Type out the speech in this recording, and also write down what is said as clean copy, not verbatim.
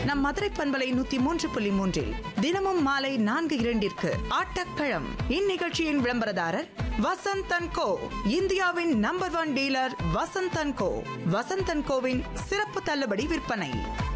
நம் மதுரை பண்பலை 103.3 தினமும் மாலை 4:02 ஆட்டக்களம். இந்நிகழ்ச்சியின் விளம்பரதாரர் வசந்த் அண்ட் கோ, இந்தியாவின் number 1 dealer Vasanth and go. Vasanth and CoWIN சிறப்பு தள்ளுபடி விற்பனை.